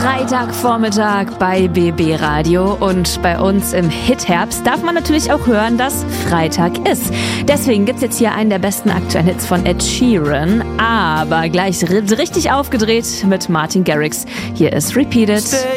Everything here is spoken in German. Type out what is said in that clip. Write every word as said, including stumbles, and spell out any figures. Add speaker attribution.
Speaker 1: Freitagvormittag bei B B Radio und bei uns im Hit-Herbst darf man natürlich auch hören, dass Freitag ist. Deswegen gibt's jetzt hier einen der besten aktuellen Hits von Ed Sheeran, aber gleich richtig aufgedreht mit Martin Garrix. Hier ist Repeated.